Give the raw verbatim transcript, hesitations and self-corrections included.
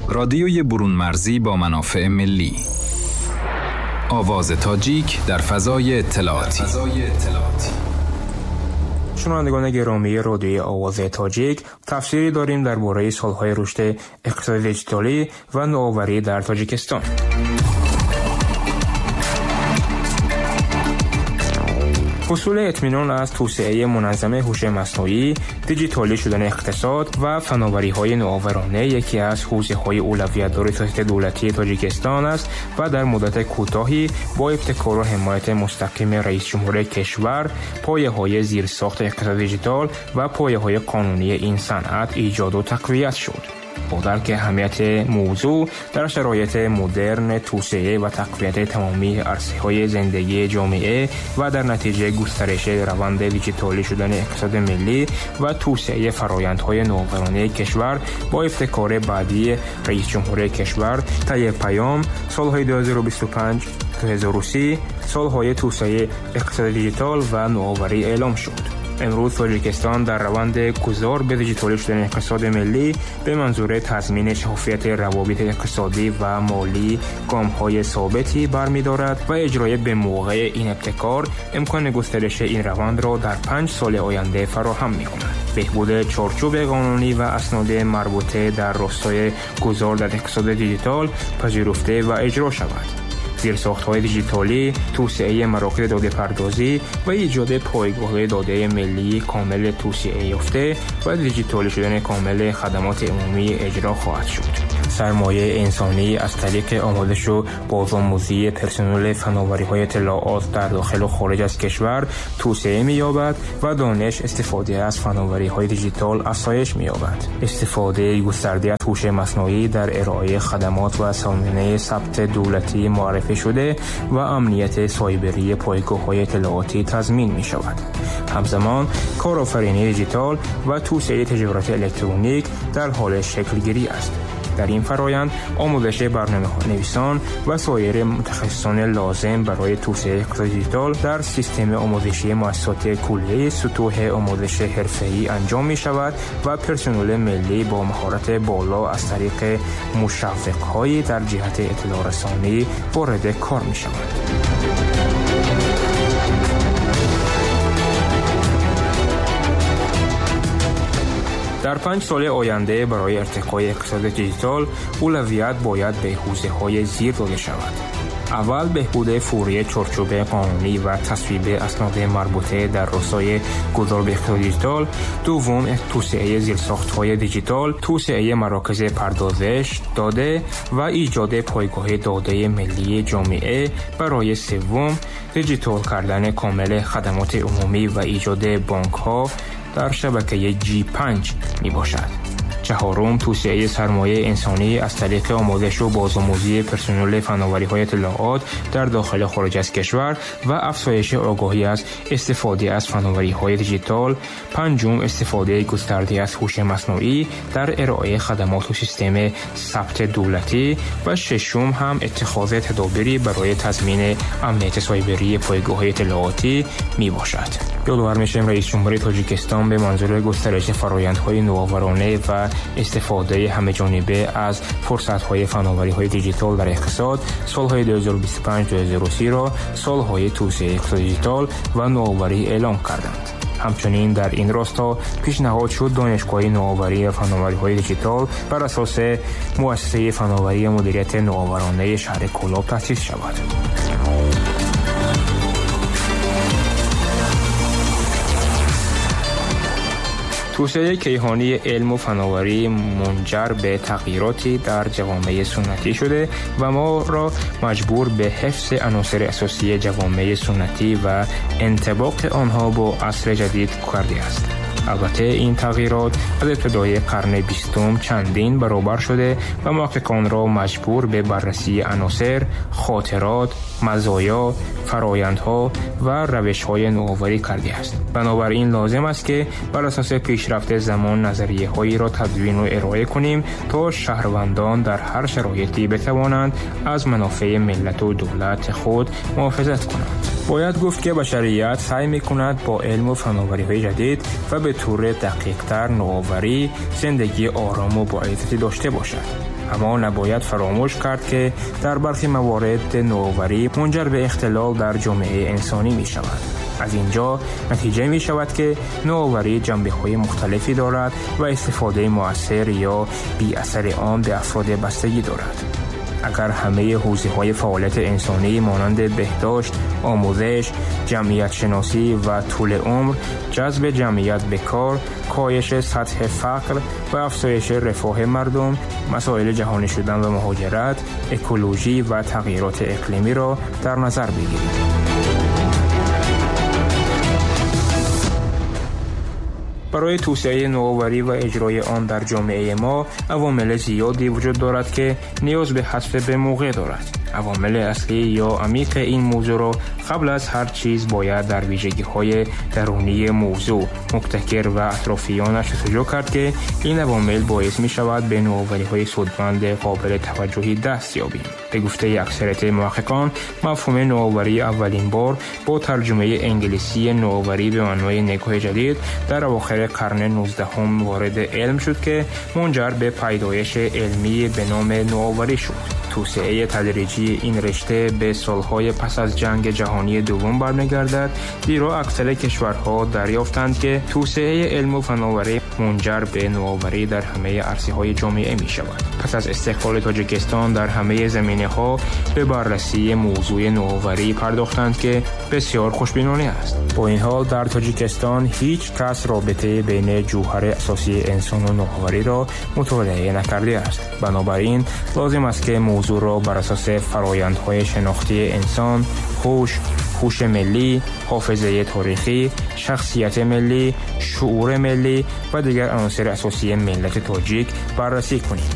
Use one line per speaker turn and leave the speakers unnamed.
رادیوی برون مرزی با منافع ملی. آواز تاجیک در فضای اطلاعاتی.
شنوندگان گرامی رادیوی آواز تاجیک، تفسیری داریم درباره سالهای رشد اقتصاد دیجیتالی و نوآوری در تاجیکستان. حصول اطمینان از توسعه منظم هوش مصنوعی، دیجیتالی شدن اقتصاد و فناوری‌های نوآورانه یکی از حوزه‌های اولویت‌دار سیاست دولتی تاجیکستان است و در مدت کوتاهی با ابتکار و حمایت مستقیم رئیس جمهور کشور، پایه‌های زیرساخت اقتصاد دیجیتال و پایه‌های قانونی این صنعت ایجاد و تقویت شد. با درک اهمیت موضوع در شرایط مدرن توسعه و تقویت تمامی عرصه‌های زندگی جامعه و در نتیجه گسترش روند دیجیتالی شدن اقتصاد ملی و توسعه فرآیندهای نوآورانه کشور با ابتکار بعدی رئیس جمهور کشور طی پیام، سالهای دو هزار و بیست و پنج تا دو هزار و سی سالهای توسعه اقتصاد دیجیتال و نوآوری اعلام شد. امروز تاجیکستان در روند گذار به دیجیتالی شدن اقتصاد ملی به منظور تضمین شفافیت روابط اقتصادی و مالی گام‌های ثابتی برمی‌دارد و اجرای به موقع این ابتکار امکان گسترش این روند را در پنج سال آینده فراهم می‌کند. بهبود چارچوب قانونی و اسناد مربوطه در راستای گذار در اقتصاد دیجیتال پذیرفته و اجرا شود. زیرساخت‌های دیجیتالی، توسعه مراکز داده پردازی و ایجاد پایگاه داده ملی کامل توسعه یافته و دیجیتالی شدن کامل خدمات عمومی اجرا خواهد شد. سرمایه انسانی از طریق آموزش و بازآموزی پرسنل فناوری‌های اطلاعات در داخل و خارج از کشور توسعه می‌یابد و دانش استفاده از فناوری‌های دیجیتال افزایش می‌یابد. استفاده گسترده از هوش مصنوعی در ارائه خدمات و سامانه ثبت دولتی معرفی شده و امنیت سایبری پایگاه‌های اطلاعاتی تضمین می‌شود. همزمان کارآفرینی دیجیتال و توسعه تجارت الکترونیک در حال شکل‌گیری است. در این فرایند آموزش برنامه‌نویسان و سایر متخصصان لازم برای توسعه اقتصاد دیجیتال در سیستم آموزشی مؤسسات کلیه سطوح آموزش حرفه‌ای انجام می‌شود و پرسنل ملی با مهارت بالا از طریق مشوق‌هایی در جهت اطلاع رسانی وارد کار می‌شود. در پنج سال آینده برای ارتقای اقتصاد دیجیتال اولویت باید به حوزه‌های زیر داده شود. اول، بهبود فوری چارچوب قانونی و تصویب اسناد مربوطه در راستای گذار به اقتصاد دیجیتال. دوم، توسعه زیرساخت‌های دیجیتال، توسعه مراکز پردازش داده و ایجاد پایگاه داده ملی جامعه. برای سوم، دیجیتال کردن کامل خدمات عمومی و ایجاد بانک‌ها در شبکه جی پنج می باشد. چهارم، توسعه سرمایه انسانی از طریق آموزش و بازآموزی پرسنل فناوری‌های اطلاعات در داخل و خارج از کشور و افزایش آگاهی از استفاده از فناوری‌های دیجیتال. پنجم، استفاده گسترده از هوش مصنوعی در ارائه خدمات و سیستم ثبت دولتی. و ششم هم اتخاذ تدابیری برای تضمین امنیت سایبری پایگاه‌های اطلاعاتی می باشد. یادآور می‌شیم رئیس جمهور تاجیکستان به منظور گسترش فرآیندهای نوآورانه و استفاده همه‌جانبه از فرصت‌های فناوری‌های دیجیتال در اقتصاد سال‌های دو هزار و بیست و پنج تا دو هزار و سی را سال‌های توسعه اقتصاد دیجیتال و نوآوری اعلام کردند. همچنین در این راستا پیشنهاد شد دانشگاه نوآوری و فناوری‌های دیجیتال بر اساس مؤسسه فناوری مدیریت نوآورانه شهر کلاب تأسیس شود. توسعه کیهانی علم و فناوری منجر به تغییراتی در جوامع سنتی شده و ما را مجبور به حفظ عناصر اساسی جوامع سنتی و انطباق آنها با عصر جدید کرده است. البته این تغییرات از ابتدای قرن بیستم چندین برابر شده و محققان را مجبور به بررسی عناصر، خاطرات، مزایا، فرایندها و روش‌های نوآوری کرده است. بنابراین لازم است که بر اساس پیشرفت زمان نظریه‌هایی را تدوین و ارائه کنیم تا شهروندان در هر شرایطی بتوانند از منافع ملت و دولت خود محافظت کنند. باید گفت که بشریت سعی می‌کند با علم و فناوری‌های جدید و به طور دقیق‌تر نوآوری زندگی آرام و با عزتی داشته باشد. اما نباید فراموش کرد که در برخی موارد نوآوری منجر به اختلال در جامعه انسانی می شود. از اینجا نتیجه می شود که نوآوری جنبه‌های مختلفی دارد و استفاده مؤثر یا بی اثر آن به افراد بستگی دارد. اگر همه حوزه‌های فعالیت انسانی مانند بهداشت، آموزش، جمعیت شناسی و طول عمر، جذب جمعیت به کار، کاهش سطح فقر و افزایش رفاه مردم، مسائل جهانی شدن و مهاجرت، اکولوژی و تغییرات اقلیمی را در نظر بگیرید. برای توسعه نوآوری و اجرای آن در جامعه ما عوامل زیادی وجود دارد که نیاز به حذف به موقع دارد. عوامل اصلی یا عمیق این موضوع را قبل از هر چیز باید در ویژگی‌های درونی موضوع مبتکر و اطرافیانش جستجو کرد که این عوامل باعث می شود به نوآوری‌های سودمند قابل توجهی دست یابیم. به گفته اکثریت محققان، مفهوم نوآوری اولین بار با ترجمه انگلیسی نوآوری به معنای نگاه جدید در اواخر قرن نوزدهم وارد علم شد که منجر به پیدایش علمی به نام نوآوری شد. توسعه تدریجی این رشته به سالهای پس از جنگ جهانی دوم برمیگردد، زیرا اکثر کشورها دریافتند که توسعه علم و فناوری منجر به نوآوری در همه عرصه‌های جامعه می شود. پس از استقلال تاجیکستان در همه زمینه‌ها به بررسی موضوع نوآوری پرداختند که بسیار خوشبینانه است. با این حال در تاجیکستان هیچ کس رابطه بین جوهر اساسی انسان و نوآوری را مطالعه نکرده است. بنابراین لازم است که موضوع را بر اساس فرآیندهای شناختی انسان، هوش، هوش ملی، حافظه تاریخی، شخصیت ملی، شعور ملی و دیگر عناصر اساسی ملت تاجیک بررسی کنیم.